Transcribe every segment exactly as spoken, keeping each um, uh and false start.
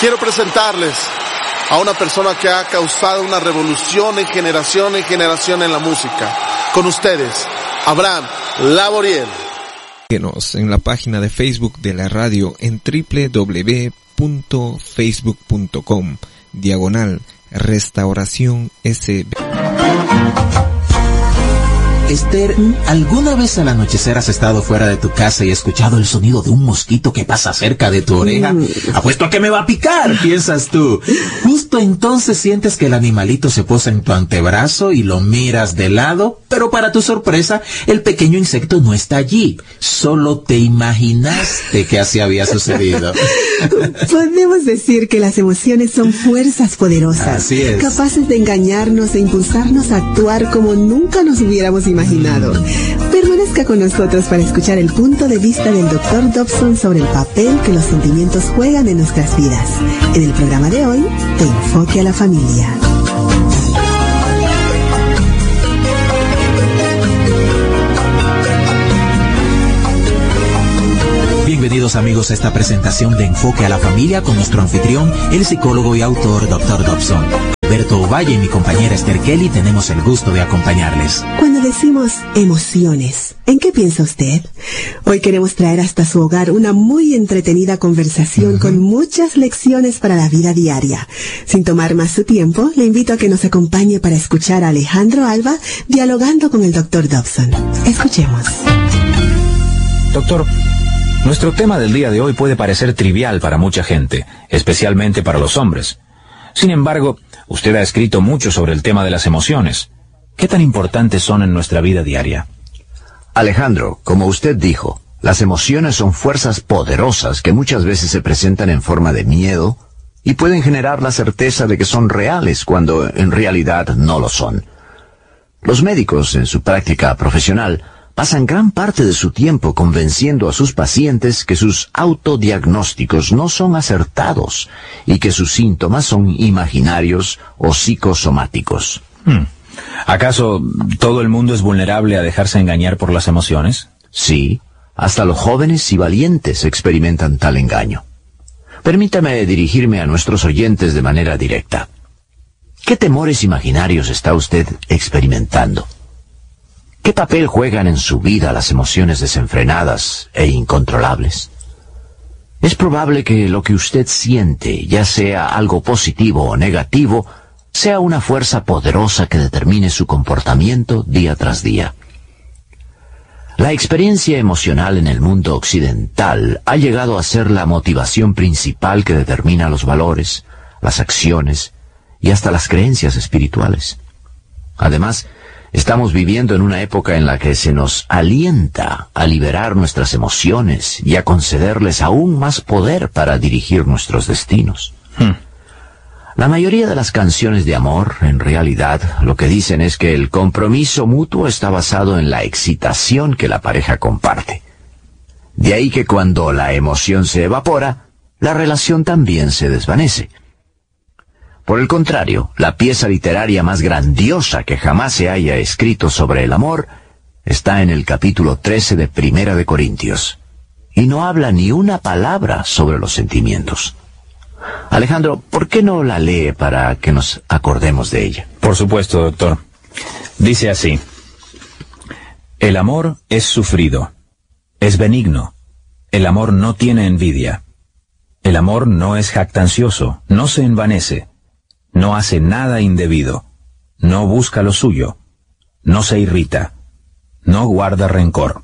quiero presentarles a una persona que ha causado una revolución en generación en generación en la música. Con ustedes, Abraham Laboriel. Síguenos en la página de Facebook de la radio en doble u doble u doble u punto facebook punto com, diagonal Restauración S B. Esther, ¿alguna vez al anochecer has estado fuera de tu casa y escuchado el sonido de un mosquito que pasa cerca de tu oreja? Mm. Apuesto a que me va a picar, piensas tú. Justo entonces sientes que el animalito se posa en tu antebrazo y lo miras de lado, pero para tu sorpresa, el pequeño insecto no está allí. Solo te imaginaste que así había sucedido. Podemos decir que las emociones son fuerzas poderosas, así es, capaces de engañarnos e impulsarnos a actuar como nunca nos hubiéramos imaginado. Permanezca con nosotros para escuchar el punto de vista del doctor Dobson sobre el papel que los sentimientos juegan en nuestras vidas. En el programa de hoy, de Enfoque a la Familia. Bienvenidos amigos a esta presentación de Enfoque a la Familia con nuestro anfitrión, el psicólogo y autor doctor Dobson. Alberto Ovalle y mi compañera Esther Kelly tenemos el gusto de acompañarles. Cuando decimos emociones, ¿en qué piensa usted? Hoy queremos traer hasta su hogar una muy entretenida conversación uh-huh. con muchas lecciones para la vida diaria. Sin tomar más su tiempo, le invito a que nos acompañe para escuchar a Alejandro Alba dialogando con el doctor Dobson. Escuchemos. Doctor, nuestro tema del día de hoy puede parecer trivial para mucha gente, especialmente para los hombres. Sin embargo, usted ha escrito mucho sobre el tema de las emociones. ¿Qué tan importantes son en nuestra vida diaria? Alejandro, como usted dijo, las emociones son fuerzas poderosas que muchas veces se presentan en forma de miedo y pueden generar la certeza de que son reales cuando en realidad no lo son. Los médicos, en su práctica profesional, pasan gran parte de su tiempo convenciendo a sus pacientes que sus autodiagnósticos no son acertados y que sus síntomas son imaginarios o psicosomáticos. Hmm. ¿Acaso todo el mundo es vulnerable a dejarse engañar por las emociones? Sí, hasta los jóvenes y valientes experimentan tal engaño. Permítame dirigirme a nuestros oyentes de manera directa. ¿Qué temores imaginarios está usted experimentando? ¿Qué papel juegan en su vida las emociones desenfrenadas e incontrolables? Es probable que lo que usted siente, ya sea algo positivo o negativo, sea una fuerza poderosa que determine su comportamiento día tras día. La experiencia emocional en el mundo occidental ha llegado a ser la motivación principal que determina los valores, las acciones y hasta las creencias espirituales. Además, estamos viviendo en una época en la que se nos alienta a liberar nuestras emociones y a concederles aún más poder para dirigir nuestros destinos. Hmm. La mayoría de las canciones de amor, en realidad, lo que dicen es que el compromiso mutuo está basado en la excitación que la pareja comparte. De ahí que cuando la emoción se evapora, la relación también se desvanece. Por el contrario, la pieza literaria más grandiosa que jamás se haya escrito sobre el amor está en el capítulo trece de Primera de Corintios, y no habla ni una palabra sobre los sentimientos. Alejandro, ¿por qué no la lee para que nos acordemos de ella? Por supuesto, doctor. Dice así: el amor es sufrido, es benigno, el amor no tiene envidia, el amor no es jactancioso, no se envanece, no hace nada indebido, no busca lo suyo, no se irrita, no guarda rencor.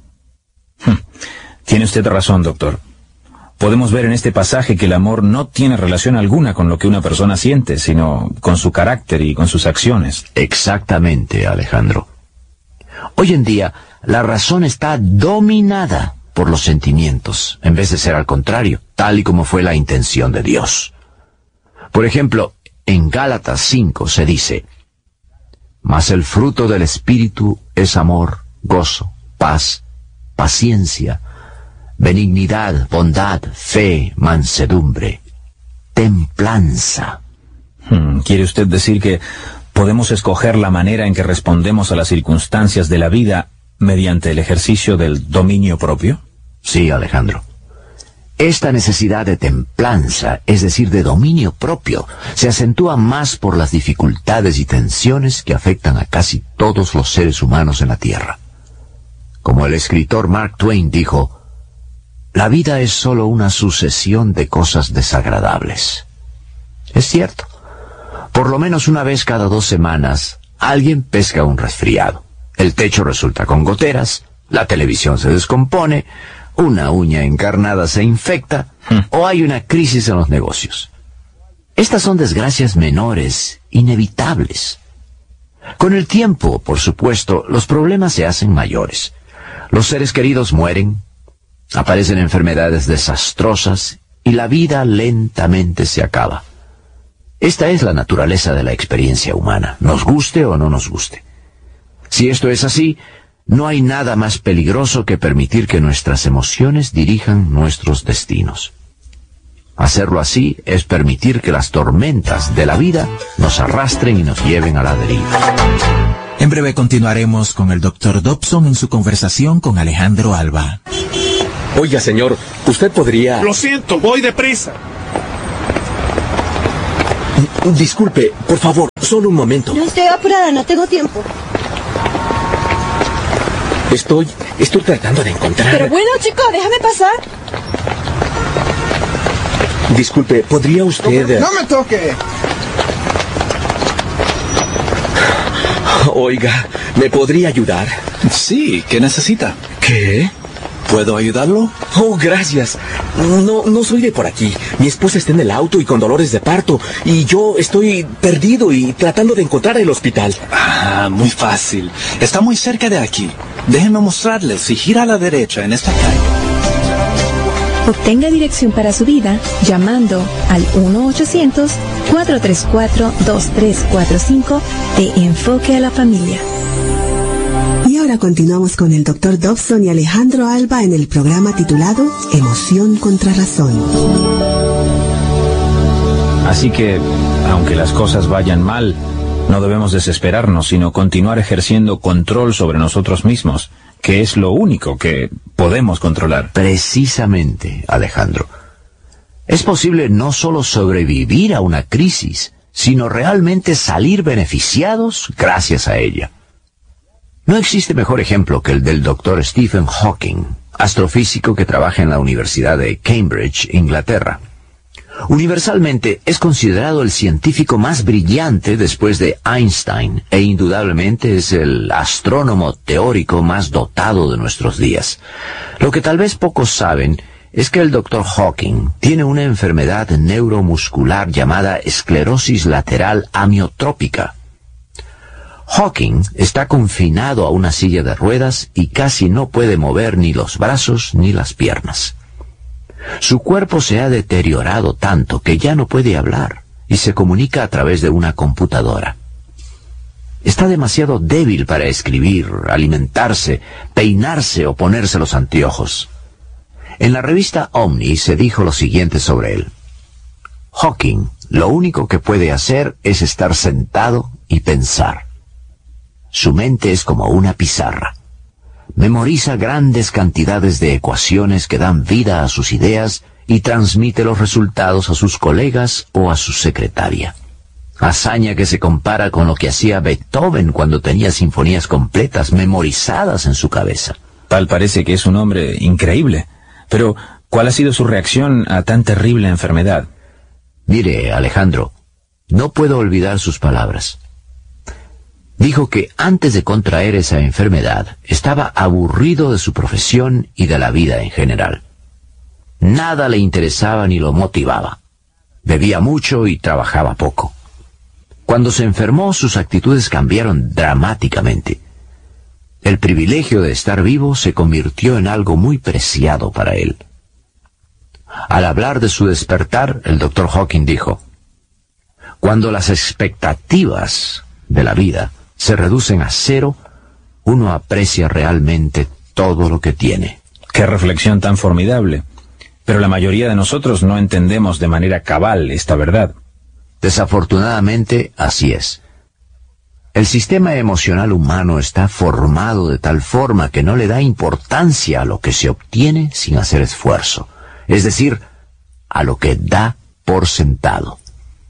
Tiene usted razón, doctor. Podemos ver en este pasaje que el amor no tiene relación alguna con lo que una persona siente, sino con su carácter y con sus acciones. Exactamente, Alejandro. Hoy en día, la razón está dominada por los sentimientos, en vez de ser al contrario, tal y como fue la intención de Dios. Por ejemplo, en Gálatas cinco se dice: mas el fruto del Espíritu es amor, gozo, paz, paciencia, benignidad, bondad, fe, mansedumbre, templanza. Hmm, ¿Quiere usted decir que podemos escoger la manera en que respondemos a las circunstancias de la vida mediante el ejercicio del dominio propio? Sí, Alejandro. Esta necesidad de templanza, es decir, de dominio propio, se acentúa más por las dificultades y tensiones que afectan a casi todos los seres humanos en la Tierra. Como el escritor Mark Twain dijo, la vida es solo una sucesión de cosas desagradables. Es cierto. Por lo menos una vez cada dos semanas, alguien pesca un resfriado. El techo resulta con goteras, la televisión se descompone, una uña encarnada se infecta, hmm. o hay una crisis en los negocios. Estas son desgracias menores, inevitables. Con el tiempo, por supuesto, los problemas se hacen mayores. Los seres queridos mueren, aparecen enfermedades desastrosas y la vida lentamente se acaba. Esta es la naturaleza de la experiencia humana, nos guste o no nos guste. Si esto es así, no hay nada más peligroso que permitir que nuestras emociones dirijan nuestros destinos. Hacerlo así es permitir que las tormentas de la vida nos arrastren y nos lleven a la deriva. En breve continuaremos con el doctor Dobson en su conversación con Alejandro Alba. Oiga, señor, usted podría... Lo siento, voy deprisa. Disculpe, por favor, solo un momento. No estoy apurada, no tengo tiempo. Estoy, estoy tratando de encontrar... Pero bueno, chico, déjame pasar. Disculpe, ¿podría usted...? ¡No me toque! Oiga, ¿me podría ayudar? Sí, ¿qué necesita? ¿Qué? ¿Puedo ayudarlo? Oh, gracias. No, no soy de por aquí. Mi esposa está en el auto y con dolores de parto. Y yo estoy perdido y tratando de encontrar el hospital. Ah, muy fácil. Está muy cerca de aquí. Déjenme mostrarles. Si gira a la derecha en esta calle. Obtenga dirección para su vida llamando al uno ochocientos, cuatro tres cuatro, dos tres cuatro cinco de Enfoque a la Familia. Y ahora continuamos con el doctor Dobson y Alejandro Alba en el programa titulado Emoción contra Razón. Así que, aunque las cosas vayan mal, no debemos desesperarnos, sino continuar ejerciendo control sobre nosotros mismos, que es lo único que podemos controlar. Precisamente, Alejandro. Es posible no solo sobrevivir a una crisis, sino realmente salir beneficiados gracias a ella. No existe mejor ejemplo que el del doctor Stephen Hawking, astrofísico que trabaja en la Universidad de Cambridge, Inglaterra. Universalmente es considerado el científico más brillante después de Einstein e indudablemente es el astrónomo teórico más dotado de nuestros días. Lo que tal vez pocos saben es que el doctor Hawking tiene una enfermedad neuromuscular llamada esclerosis lateral amiotrópica. Hawking está confinado a una silla de ruedas y casi no puede mover ni los brazos ni las piernas. Su cuerpo se ha deteriorado tanto que ya no puede hablar y se comunica a través de una computadora. Está demasiado débil para escribir, alimentarse, peinarse o ponerse los anteojos. En la revista Omni se dijo lo siguiente sobre él. Hawking, lo único que puede hacer es estar sentado y pensar. Su mente es como una pizarra. Memoriza grandes cantidades de ecuaciones que dan vida a sus ideas y transmite los resultados a sus colegas o a su secretaria. Hazaña que se compara con lo que hacía Beethoven cuando tenía sinfonías completas memorizadas en su cabeza. Tal parece que es un hombre increíble. Pero, ¿cuál ha sido su reacción a tan terrible enfermedad? Mire, Alejandro, no puedo olvidar sus palabras. Dijo que antes de contraer esa enfermedad estaba aburrido de su profesión y de la vida en general. Nada le interesaba ni lo motivaba. Bebía mucho y trabajaba poco. Cuando se enfermó, sus actitudes cambiaron dramáticamente. El privilegio de estar vivo se convirtió en algo muy preciado para él. Al hablar de su despertar, el doctor Hawking dijo, «Cuando las expectativas de la vida se reducen a cero, uno aprecia realmente todo lo que tiene». ¡Qué reflexión tan formidable! Pero la mayoría de nosotros no entendemos de manera cabal esta verdad. Desafortunadamente, así es. El sistema emocional humano está formado de tal forma que no le da importancia a lo que se obtiene sin hacer esfuerzo. es decir, a lo que da por sentado.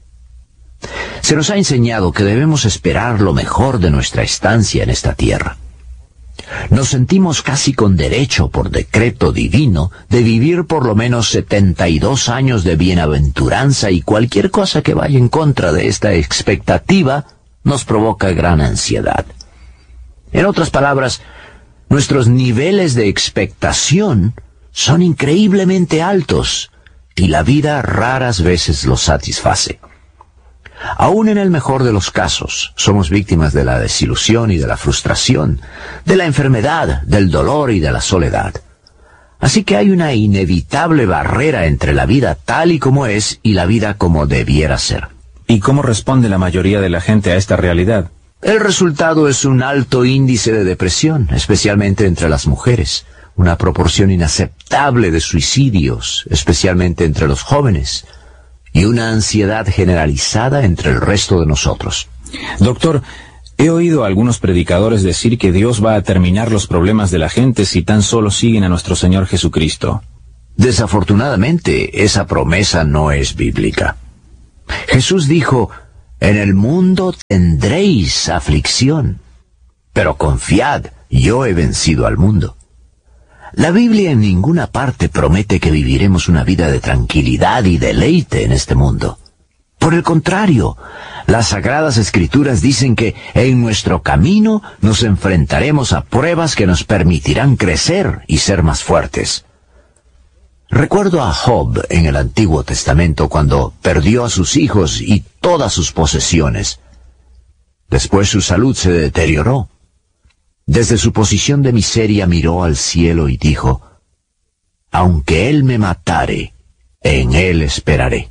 Se nos ha enseñado que debemos esperar lo mejor de nuestra estancia en esta tierra. Nos sentimos casi con derecho, por decreto divino, de vivir por lo menos setenta y dos años de bienaventuranza, y cualquier cosa que vaya en contra de esta expectativa nos provoca gran ansiedad. En otras palabras, nuestros niveles de expectación son increíblemente altos, y la vida raras veces los satisface. Aún en el mejor de los casos, somos víctimas de la desilusión y de la frustración, de la enfermedad, del dolor y de la soledad. Así que hay una inevitable barrera entre la vida tal y como es y la vida como debiera ser. ¿Y cómo responde la mayoría de la gente a esta realidad? El resultado es un alto índice de depresión, especialmente entre las mujeres, una proporción inaceptable de suicidios, especialmente entre los jóvenes, y una ansiedad generalizada entre el resto de nosotros. Doctor, he oído a algunos predicadores decir que Dios va a terminar los problemas de la gente si tan solo siguen a nuestro Señor Jesucristo. Desafortunadamente, esa promesa no es bíblica. Jesús dijo: en el mundo tendréis aflicción, pero confiad, yo he vencido al mundo. La Biblia en ninguna parte promete que viviremos una vida de tranquilidad y deleite en este mundo. Por el contrario, las Sagradas Escrituras dicen que en nuestro camino nos enfrentaremos a pruebas que nos permitirán crecer y ser más fuertes. Recuerdo a Job en el Antiguo Testamento cuando perdió a sus hijos y todas sus posesiones. Después su salud se deterioró. Desde su posición de miseria miró al cielo y dijo: aunque él me matare, en él esperaré.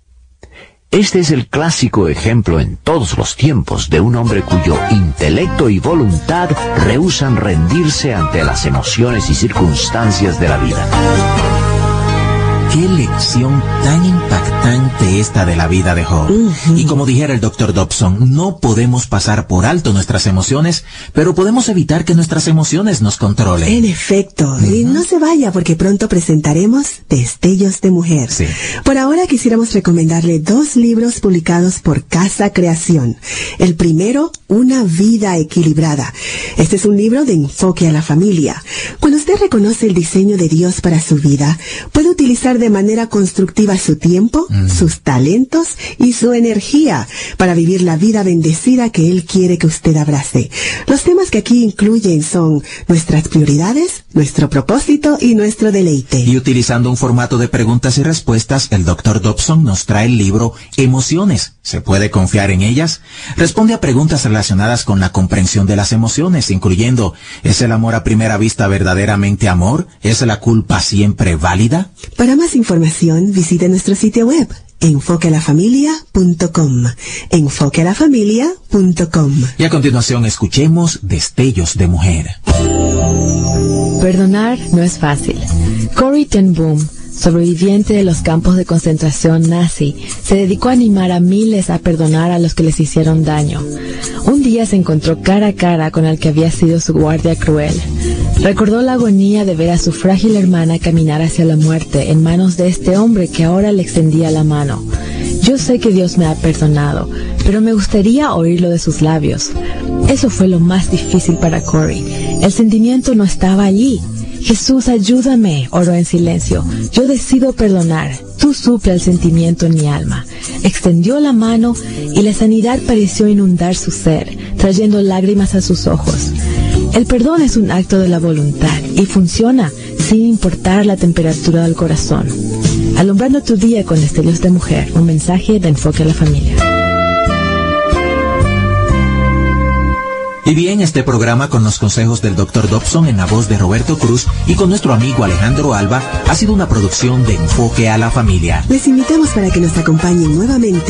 Este es el clásico ejemplo en todos los tiempos de un hombre cuyo intelecto y voluntad rehúsan rendirse ante las emociones y circunstancias de la vida. Qué lección tan impactante esta de la vida de Job. Uh-huh. Y como dijera el doctor Dobson, no podemos pasar por alto nuestras emociones, pero podemos evitar que nuestras emociones nos controlen. En efecto. Uh-huh. Y no se vaya, porque pronto presentaremos Destellos de Mujer. Sí. Por ahora quisiéramos recomendarle dos libros publicados por Casa Creación. El primero, Una Vida Equilibrada. Este es un libro de enfoque a la familia. Cuando usted reconoce el diseño de Dios para su vida, puede utilizar de manera constructiva su tiempo, mm. sus talentos y su energía para vivir la vida bendecida que Él quiere que usted abrace. Los temas que aquí incluyen son nuestras prioridades, nuestro propósito y nuestro deleite. Y utilizando un formato de preguntas y respuestas, el doctor Dobson nos trae el libro Emociones. ¿Se puede confiar en ellas? Responde a preguntas relacionadas con la comprensión de las emociones, incluyendo: ¿es el amor a primera vista verdaderamente amor? ¿Es la culpa siempre válida? Para más información, visite nuestro sitio web, enfoque a la familia punto com. enfoque a la familia punto com. Y a continuación escuchemos Destellos de Mujer. Perdonar no es fácil. Corrie ten Boom, sobreviviente de los campos de concentración nazi, se dedicó a animar a miles a perdonar a los que les hicieron daño. Un día se encontró cara a cara con el que había sido su guardia cruel. Recordó la agonía de ver a su frágil hermana caminar hacia la muerte en manos de este hombre que ahora le extendía la mano. Yo sé que Dios me ha perdonado, pero me gustaría oírlo de sus labios. Eso fue lo más difícil para Corrie. El sentimiento no estaba allí. Jesús, ayúdame, oró en silencio. Yo decido perdonar. Tú suple el sentimiento en mi alma. Extendió la mano y la sanidad pareció inundar su ser, trayendo lágrimas a sus ojos. El perdón es un acto de la voluntad y funciona sin importar la temperatura del corazón. Alumbrando tu día con Destellos de Mujer, un mensaje de enfoque a la familia. Y bien, este programa con los consejos del doctor Dobson en la voz de Roberto Cruz y con nuestro amigo Alejandro Alba ha sido una producción de Enfoque a la Familia. Les invitamos para que nos acompañen nuevamente